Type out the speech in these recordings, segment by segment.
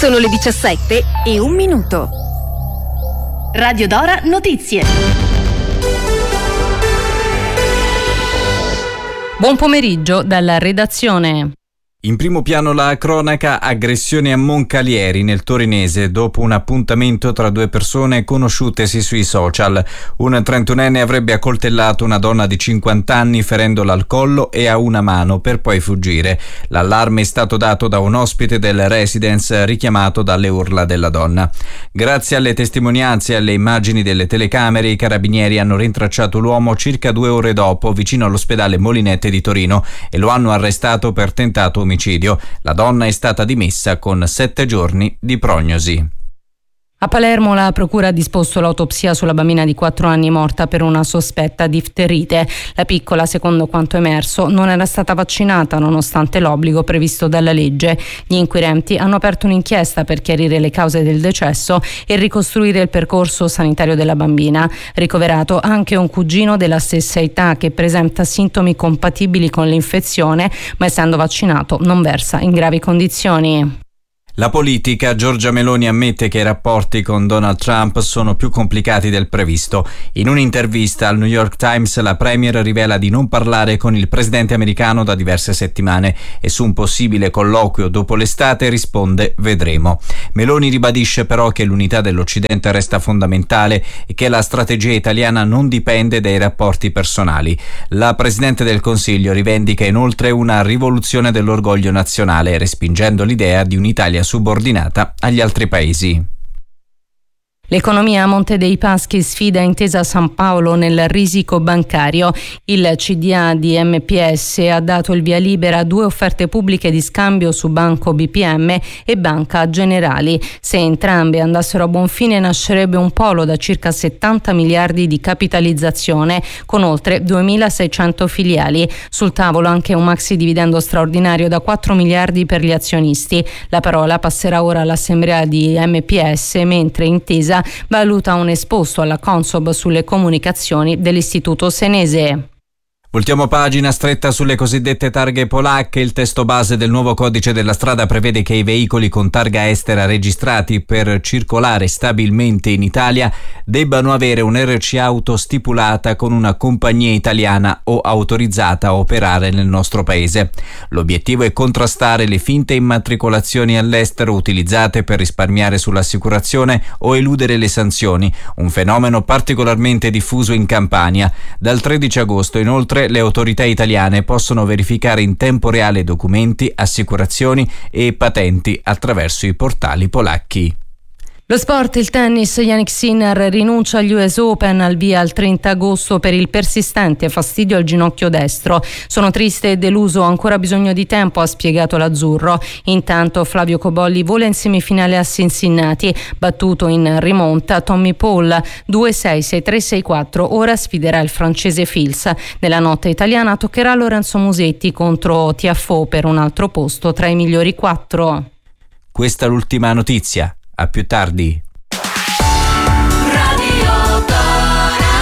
Sono le 17:01. Radio Dora Notizie. Buon pomeriggio dalla redazione. In primo piano la cronaca: aggressione a Moncalieri nel torinese dopo un appuntamento tra due persone conosciutesi sui social. Un 31enne avrebbe accoltellato una donna di 50 anni ferendola al collo e a una mano per poi fuggire. L'allarme è stato dato da un ospite del residence richiamato dalle urla della donna. Grazie alle testimonianze e alle immagini delle telecamere, i carabinieri hanno rintracciato l'uomo circa 2 ore dopo vicino all'ospedale Molinette di Torino e lo hanno arrestato per tentato omicidio. La donna è stata dimessa con 7 giorni di prognosi. A Palermo la procura ha disposto l'autopsia sulla bambina di 4 anni morta per una sospetta difterite. La piccola, secondo quanto emerso, non era stata vaccinata nonostante l'obbligo previsto dalla legge. Gli inquirenti hanno aperto un'inchiesta per chiarire le cause del decesso e ricostruire il percorso sanitario della bambina. Ricoverato anche un cugino della stessa età che presenta sintomi compatibili con l'infezione, ma essendo vaccinato non versa in gravi condizioni. La politica: Giorgia Meloni ammette che i rapporti con Donald Trump sono più complicati del previsto. In un'intervista al New York Times la premier rivela di non parlare con il presidente americano da diverse settimane e su un possibile colloquio dopo l'estate risponde: vedremo. Meloni ribadisce però che l'unità dell'Occidente resta fondamentale e che la strategia italiana non dipende dai rapporti personali. La presidente del Consiglio rivendica inoltre una rivoluzione dell'orgoglio nazionale, respingendo l'idea di un'Italia subordinata agli altri paesi. L'economia a Monte dei Paschi sfida Intesa San Paolo nel risico bancario. Il CDA di MPS ha dato il via libera a 2 offerte pubbliche di scambio su Banco BPM e Banca Generali. Se entrambe andassero a buon fine nascerebbe un polo da circa 70 miliardi di capitalizzazione con oltre 2.600 filiali. Sul tavolo anche un maxi dividendo straordinario da 4 miliardi per gli azionisti. La parola passerà ora all'assemblea di MPS, mentre Intesa valuta un esposto alla Consob sulle comunicazioni dell'Istituto Senese. Voltiamo pagina, stretta sulle cosiddette targhe polacche. Il testo base del nuovo codice della strada prevede che i veicoli con targa estera registrati per circolare stabilmente in Italia debbano avere un RC auto stipulata con una compagnia italiana o autorizzata a operare nel nostro paese. L'obiettivo è contrastare le finte immatricolazioni all'estero utilizzate per risparmiare sull'assicurazione o eludere le sanzioni, un fenomeno particolarmente diffuso in Campania. Dal 13 agosto inoltre le autorità italiane possono verificare in tempo reale documenti, assicurazioni e patenti attraverso i portali polacchi. Lo sport, il tennis, Jannik Sinner rinuncia agli US Open al via al 30 agosto per il persistente fastidio al ginocchio destro. Sono triste e deluso, ho ancora bisogno di tempo, ha spiegato l'azzurro. Intanto Flavio Cobolli vola in semifinale a Cincinnati, battuto in rimonta Tommy Paul 2-6, 6-3, 6-4. Ora sfiderà il francese Fils. Nella notte italiana toccherà Lorenzo Musetti contro Tiafoe per un altro posto tra i migliori 4. Questa è l'ultima notizia. A più tardi. Radio Dora.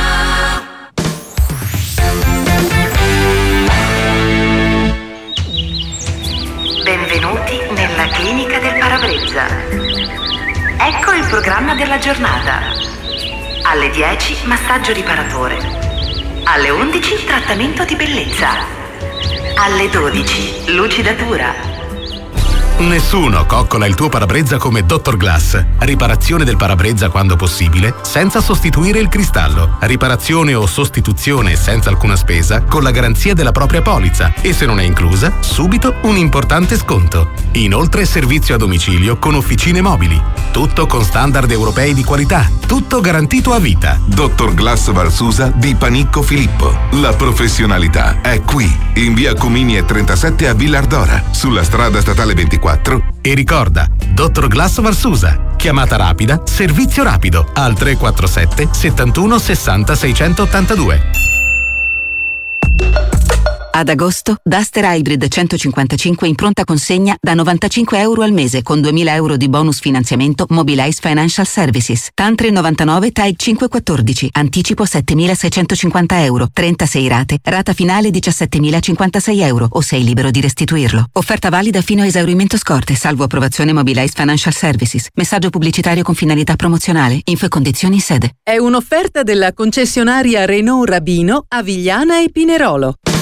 Benvenuti nella clinica del parabrezza. Ecco il programma della giornata. Alle 10 massaggio riparatore. Alle 11 trattamento di bellezza. Alle 12 lucidatura. Nessuno coccola il tuo parabrezza come Dr. Glass. Riparazione del parabrezza quando possibile, senza sostituire il cristallo. Riparazione o sostituzione senza alcuna spesa, con la garanzia della propria polizza. E se non è inclusa, subito un importante sconto. Inoltre servizio a domicilio con officine mobili. Tutto con standard europei di qualità. Tutto garantito a vita. Dr. Glass Valsusa di Panicco Filippo. La professionalità è qui. In via Comini e 37 a Villardora, sulla strada statale 24. E ricorda, Dr. Glass Valsusa. Chiamata rapida, servizio rapido al 347 71 60 682. Ad agosto, Duster Hybrid 155 in pronta consegna da €95 al mese con €2.000 di bonus finanziamento Mobilize Financial Services. TAN 399 TAG 514. Anticipo €7.650. 36 rate. Rata finale €17.056 o sei libero di restituirlo. Offerta valida fino a esaurimento scorte, salvo approvazione Mobilize Financial Services. Messaggio pubblicitario con finalità promozionale. Info e condizioni in sede. È un'offerta della concessionaria Renault Rabino a Vigliana e Pinerolo.